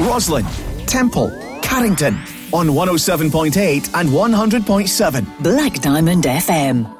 Roslin, Temple, Carrington on 107.8 and 100.7. Black Diamond FM.